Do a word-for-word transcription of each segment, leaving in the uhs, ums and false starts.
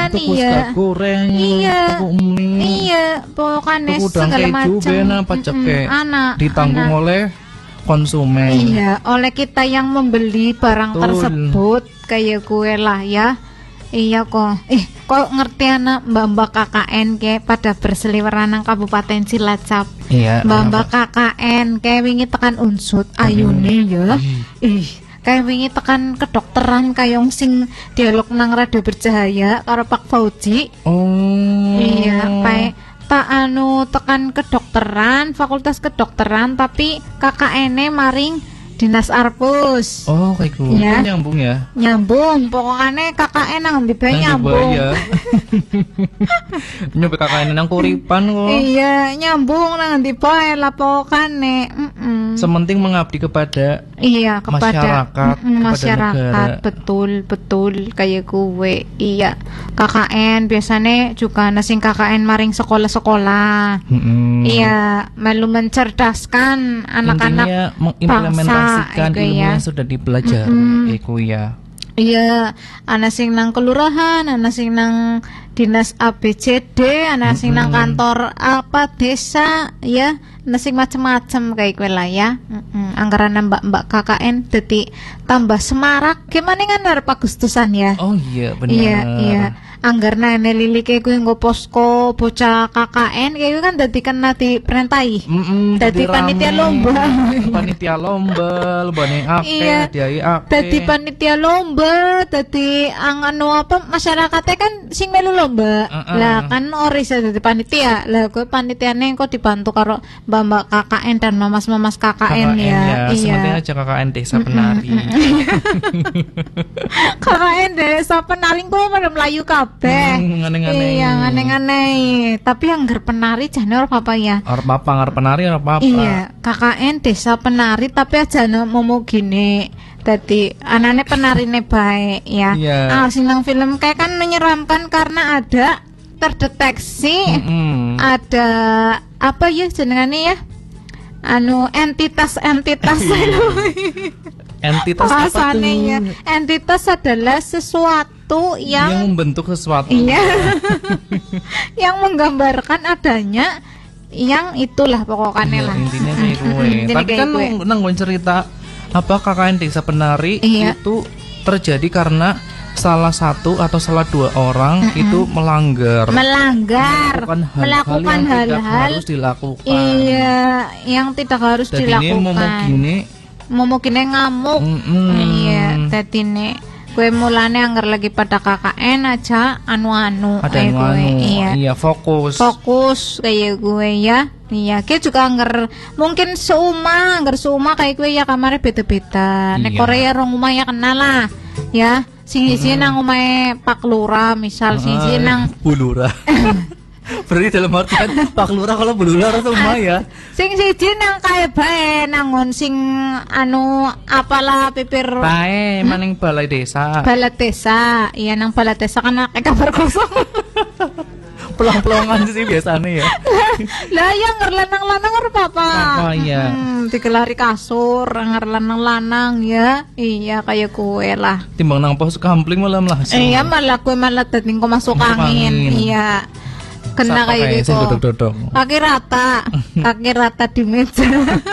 tuku iya. goreng, iya. tuku mie. Iya, pokoknya tuku segala keju macam. bena paceke. Anak ditanggung anak. oleh konsumen. Iya, oleh kita yang membeli barang Betul. tersebut kayak gue lah ya. Iya kok. Eh, kok ngerti anak mbak-mbak K K N ke pada berseliweran nang Kabupaten Cilacap. Iya. Mbak-mbak K K N kayak wingi tekan unsut ayune ya. Ih, kayak wingi tekan kedokteran kayong sing dialog nang radio bercahaya karo Pak Fauji. Oh. Iya, pae tak anu tekan kedokteran, fakultas kedokteran tapi K K N-e maring Dinas Arpus. Oh, kayak gitu. Ya. Nyambung ya. Nyambung, pokoknya K K N nang ndi bae nyambung. Iya. Nyoba K K N nang kuripan kok. Iya, nyambung nang ndi bae lah pokoknya. Mm-mm. Sementing mengabdi kepada Iya, kepada masyarakat, mm, kepada masyarakat, negara. betul, betul kayak gue. Iya. K K N biasanya juga nasing K K N maring sekolah-sekolah. Mm-mm. Iya, melu mencerdaskan anak-anak Intinya mengimplementasikan bangsa, ilmu ya. yang sudah dipelajari. Mm-mm. Iku ya. Iya, ana sing nang kelurahan, ana sing nang dinas A B C D, ana sing nang kantor apa desa, ya, ana sing macem-macem kayak gue lah ya. Mm-mm. Anggaran mbak-mbak K K N dadi tambah semarak. Gimana kan arep Agustusan ya? Oh iya benar. Iya, iya. Anggarna ene lili kayak gue nggo posko bocah K K N kayak gue kan dadi kena diperintahi. Mm-mm, Dadi panitia lomba. Panitia lomba, lombane akeh, Iya. hadiahi akeh. Dadi panitia lomba, dadi ang anu apa masyarakatnya kan sing melu lomba. Uh-uh. Lah kan ora iso dadi panitia. Lah kowe panitiane kok dibantu karo mbak-mbak K K N dan mamas-mamas K K N, ya. Iya. Sementing aja K K N Desa Penari. K K N desa penari kowe pada melayu kabeh. Hmm, aneh-aneh. Iya, aneh-aneh. Tapi yang ger penari jane ora apa ya? Arep apa ngarep penari arep apa? Iya, K K N desa penari tapi aja momo gini. Dadi anane penarine baik ya. Iya. Ah, sing nang film kayak kan menyeramkan karena ada terdeteksi Mm-mm. ada apa ya jenengane ya? Anu entitas-entitas Entitas apa tuh? bahasane ya. Entitas adalah sesuatu Yang yang membentuk sesuatu. iya yang menggambarkan adanya yang itulah pokoknya Iya, lah. intinya kayak Mm-mm, gue. intinya Tapi kayak kan gue. nanggung cerita apa K K N Desa Penari Iya. itu terjadi karena salah satu atau salah dua orang Mm-mm. itu melanggar melanggar melakukan hal-hal melakukan yang tidak hal-hal harus dilakukan. iya yang tidak harus Jadi ini mau dilakukan. gini, Momokine ngamuk. mm-mm. Iya, dadi nek kowe mulane anggar lagi pada K K N aja anu-anu ada kayak yang gue. anu, Iya. iya fokus. Fokus kayak gue ya. Iya, kayak juga anggar mungkin seumah, anggar seumah kayak gue ya kamarnya beda-beda. Nek Iya. Korea rong umah ya kenal lah. Ya, sing isi nang omahe Pak Lurah, misal sing isi Ah, nang Bulura. Berarti dalam artian Pak Lurah kalau Bulura itu mah ya. sing siji nang kaya bae nangon sing anu apalah pipir Bae maning balai desa. balat desa. Iya nang balat desa kan akeh kabar kosong. Pelong-pelongan sih biasanya ya. Lah ya nger lanang-lanang ora apa-apa. Apa, ya. Hmm, digelari kasur nger lanang-lanang ya. Iya kayak kue lah. Timbang nang pos kampling malah langsung. Iya malah kue malah dadi kok masuk Masuk angin. angin. Iya. Kena Sapa kayak kayak gitu. sing dodok-dodok. Kaki rata, kaki rata di meja.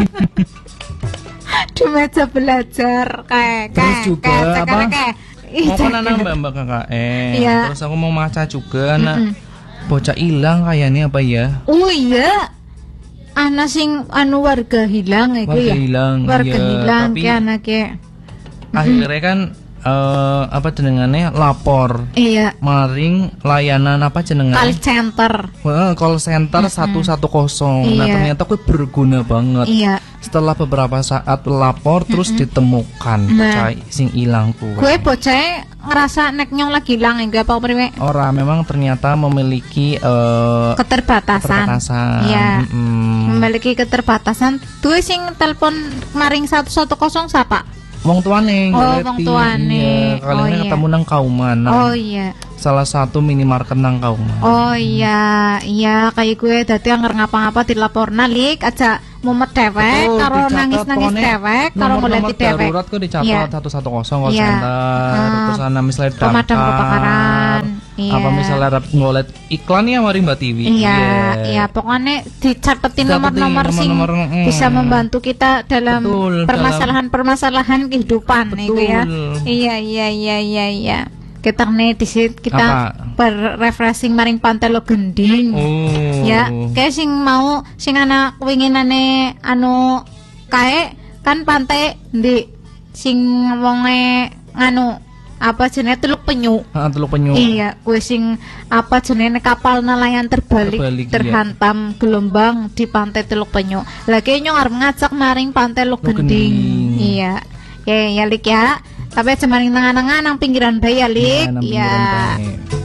Di meja belajar kayak Terus kayak juga kayak apa? kayak kayak. Ih, Mau kan cek- anak mbak-mbak K K N. Iya. Terus aku mau maca juga anak Mm-mm. bocah hilang kayaknya apa ya? Oh iya. Anak sing anu warga hilang iku Warga ya. hilang, Warga iya. hilang Tapi ki anake. Akhirnya kan eh, apa jenengannya lapor Iya. maring layanan apa jenengan? Call center. Wah, call center satu satu kosong. Nah Iya. ternyata aku berguna banget. Iya. Setelah beberapa saat lapor terus ditemukan Nah. bocah sing hilang kuwi. Gue bocah ngerasa nek nyong lagi hilang enggak apa priwe? Ora memang ternyata memiliki eh, Keterbatasan. keterbatasan. Iya. Mm-mm. Memiliki keterbatasan. Tuh sing telepon maring satu satu kosong siapa? Wong tuane Oh, ngerti. wong tuane. Iya, kalian Oh, iya. ketemu nang Kauman. nang Oh iya. Salah satu minimarket nang Kauman. Oh iya, iya kayak gue dadi anger ngapa-ngapa dilapor nalik aja mumet dewek Betul, karo dicatat nangis-nangis pokoknya dewek karo nomor-nomor goleti dewek. darurat kok dicatat Iya. satu satu kosong call Iya. center. Ah, Terus ana misalnya pemadam damkar, kebakaran. Iya. Apa misalnya arep ngolet iklan ya mari Mbak Tiwi. Iya, iya pokoknya dicatetin Catetin nomor-nomor sing nomor-nomor, mm. bisa membantu kita dalam Betul, permasalahan-permasalahan kehidupan itu ya. Betul. Iya, iya, iya, iya, iya. Kita nih di sit kita Apa? berrefreshing maring Pantai Lo Gending. Oh. Ya, kayak sing mau sing anak winginane anu kae kan pantai di sing wonge nganu apa jenenge Teluk Penyu. Heeh, Teluk Penyu. Iya, kue sing apa jenenge kapal nelayan terbalik, Terbalik, terhantam gelombang di pantai Teluk Penyu. Lagi nyong arep ngajak maring pantai Lo Lo Gending. Gending. Iya. Ya ya Lik ya. Tapi aja maring tengah-tengah nang pinggiran bae ya Lik. Nah, nang Iya. pinggiran bae.